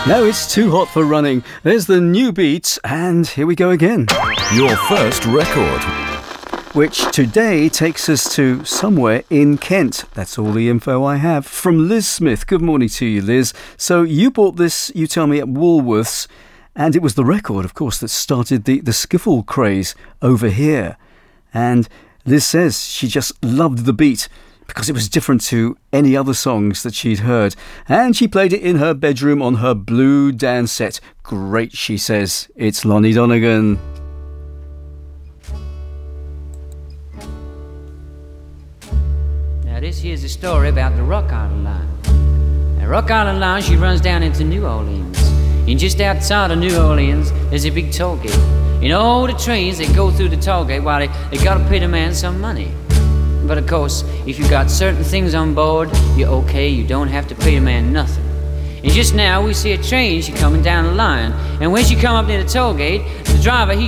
No, it's too hot for running. There's the new beat, and here we go again. Your first record. Which today takes us to somewhere in Kent. That's all the info I have from Liz Smith. Good morning to you, Liz. So you bought this, you tell me, at Woolworths, and it was the record, of course, that started the skiffle craze over here. And Liz says she just loved the beat because it was different to any other songs that she'd heard. And she played it in her bedroom on her blue dance set. Great, she says. It's Lonnie Donegan. Now this here's a story about the Rock Island Line. The Rock Island Line, she runs down into New Orleans. And just outside of New Orleans, there's a big toll gate. And all the trains that go through the toll gate, well, they gotta pay the man some money. But of course, if you got certain things on board, you're okay, you don't have to pay the man nothing. And just now we see a train, she coming down the line. And when she come up near the toll gate, the driver, he